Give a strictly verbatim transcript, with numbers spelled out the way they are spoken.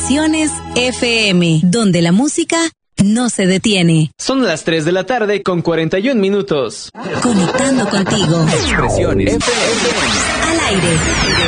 Expresiones F M, donde la música no se detiene. Son las tres de la tarde con cuarenta y un minutos. Conectando contigo. Expresiones F M. Al aire.